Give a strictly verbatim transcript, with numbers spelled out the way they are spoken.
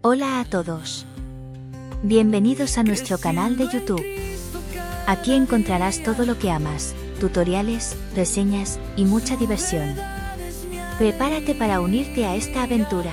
Hola a todos. Bienvenidos a nuestro canal de YouTube. Aquí encontrarás todo lo que amas, tutoriales, reseñas y mucha diversión. Prepárate para unirte a esta aventura.